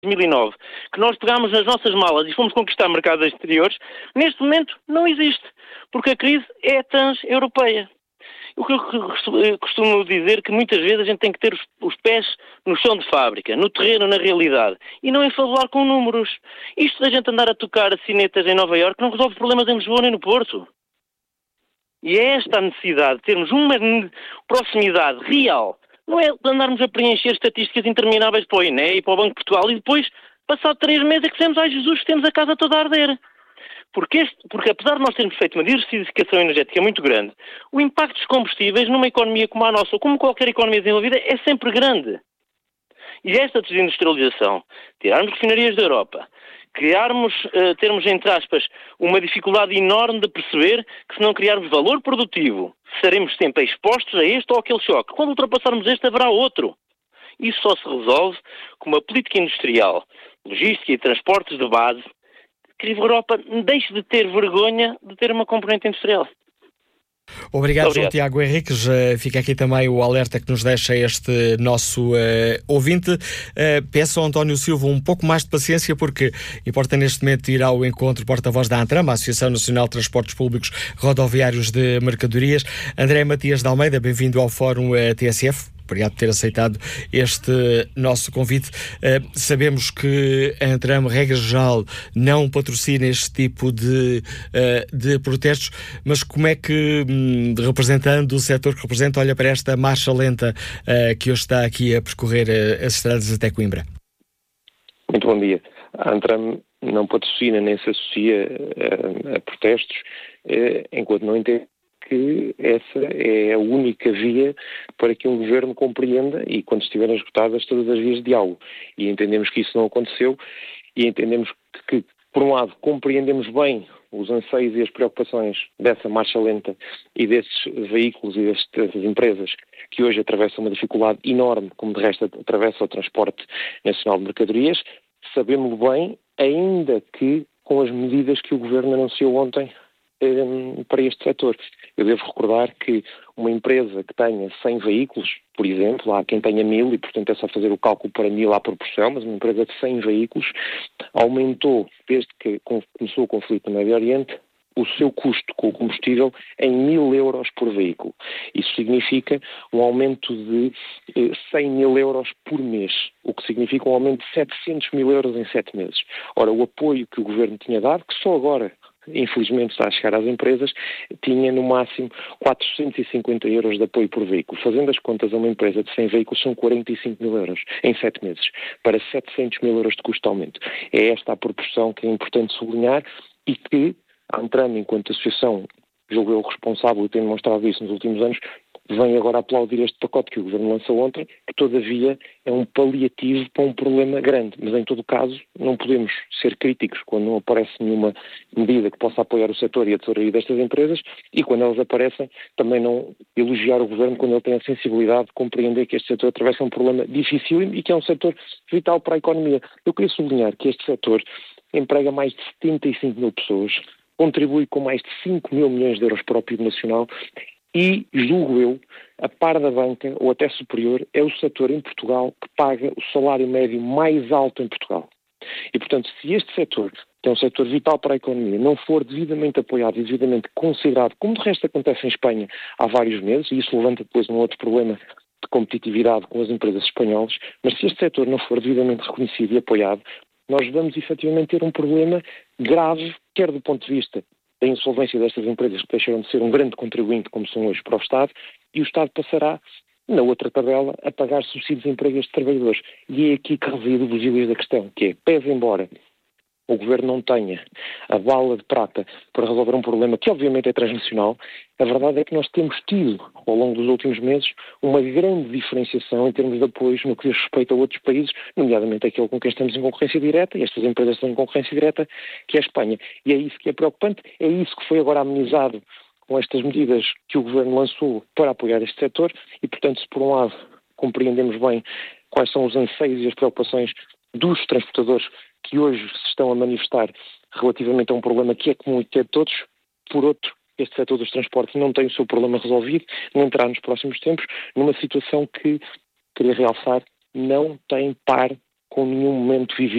2009, que nós pegámos nas nossas malas e fomos conquistar mercados exteriores, neste momento não existe, porque a crise é trans-europeia. O que eu costumo dizer que muitas vezes a gente tem que ter os pés no chão de fábrica, no terreno, na realidade, e não enfabular com números. Isto da gente andar a tocar sinetas em Nova Iorque não resolve problemas em Lisboa nem no Porto. E é esta a necessidade de termos uma proximidade real. Não é andarmos a preencher estatísticas intermináveis para o INE e para o Banco de Portugal e depois, passado 3 meses, é que dizemos, ai Jesus, temos a casa toda a arder. Porque apesar de nós termos feito uma diversificação energética muito grande, o impacto dos combustíveis numa economia como a nossa, ou como qualquer economia desenvolvida, é sempre grande. E esta desindustrialização, tirarmos refinarias da Europa, termos, entre aspas, uma dificuldade enorme de perceber que se não criarmos valor produtivo, seremos sempre expostos a este ou aquele choque. Quando ultrapassarmos este, haverá outro. Isso só se resolve com uma política industrial, logística e transportes de base, que a Europa deixe de ter vergonha de ter uma componente industrial. Obrigado, João Tiago Henriques. Fica aqui também o alerta que nos deixa este nosso ouvinte. Peço ao António Silva um pouco mais de paciência, porque importa neste momento ir ao encontro porta-voz da ANTRAM, a Associação Nacional de Transportes Públicos Rodoviários de Mercadorias. André Matias de Almeida, bem-vindo ao Fórum TSF. Obrigado por ter aceitado este nosso convite. Sabemos que a ANTRAM, regra geral, não patrocina este tipo de protestos, mas como é que, representando o setor que representa, olha para esta marcha lenta que hoje está aqui a percorrer as estradas até Coimbra? Muito bom dia. A ANTRAM não patrocina nem se associa a protestos, enquanto não entende que essa é a única via para que um governo compreenda e, quando estiverem esgotadas, todas as vias de diálogo. E entendemos que isso não aconteceu e entendemos que, por um lado, compreendemos bem os anseios e as preocupações dessa marcha lenta e desses veículos e dessas empresas que hoje atravessam uma dificuldade enorme, como de resto atravessa o transporte nacional de mercadorias. Sabemos bem, ainda que com as medidas que o governo anunciou ontem para este setor. Eu devo recordar que uma empresa que tenha 100 veículos, por exemplo, há quem tenha 1000 e, portanto, é só fazer o cálculo para 1000 à proporção, mas uma empresa de 100 veículos aumentou, desde que começou o conflito no Médio Oriente, o seu custo com o combustível em 1000 euros por veículo. Isso significa um aumento de 100 mil euros por mês, o que significa um aumento de 700 mil euros em 7 meses. Ora, o apoio que o governo tinha dado, que só agora infelizmente está a chegar às empresas, tinha no máximo 450 euros de apoio por veículo. Fazendo as contas a uma empresa de 100 veículos são 45 mil euros em 7 meses, para 700 mil euros de custo de aumento. É esta a proporção que é importante sublinhar e que a ANTRAM, enquanto associação, julgo eu responsável e tem demonstrado isso nos últimos anos, vem agora aplaudir este pacote que o Governo lançou ontem, que todavia é um paliativo para um problema grande. Mas em todo o caso não podemos ser críticos quando não aparece nenhuma medida que possa apoiar o setor e a tesouraria destas empresas e quando elas aparecem também não elogiar o Governo quando ele tem a sensibilidade de compreender que este setor atravessa um problema difícil e que é um setor vital para a economia. Eu queria sublinhar que este setor emprega mais de 75 mil pessoas, contribui com mais de 5 mil milhões de euros para o PIB nacional e, julgo eu, a par da banca, ou até superior, é o setor em Portugal que paga o salário médio mais alto em Portugal. E, portanto, se este setor, que é um setor vital para a economia, não for devidamente apoiado e devidamente considerado, como de resto acontece em Espanha há vários meses, e isso levanta depois um outro problema de competitividade com as empresas espanholas, mas se este setor não for devidamente reconhecido e apoiado, nós vamos efetivamente ter um problema grave, quer do ponto de vista da insolvência destas empresas que deixaram de ser um grande contribuinte, como são hoje, para o Estado, e o Estado passará, na outra tabela, a pagar subsídios de emprego a estes trabalhadores. E é aqui que reside o busilho da questão, que é, pese embora o Governo não tenha a bala de prata para resolver um problema que obviamente é transnacional, a verdade é que nós temos tido, ao longo dos últimos meses, uma grande diferenciação em termos de apoios no que diz respeito a outros países, nomeadamente aquele com quem estamos em concorrência direta, e estas empresas estão em concorrência direta, que é a Espanha. E é isso que é preocupante, é isso que foi agora amenizado com estas medidas que o Governo lançou para apoiar este setor, e portanto, se por um lado compreendemos bem quais são os anseios e as preocupações dos transportadores que hoje se estão a manifestar relativamente a um problema que é comum e que é de todos, por outro, este setor dos transportes não tem o seu problema resolvido, não entrará nos próximos tempos numa situação que, queria realçar, não tem par com nenhum momento vivido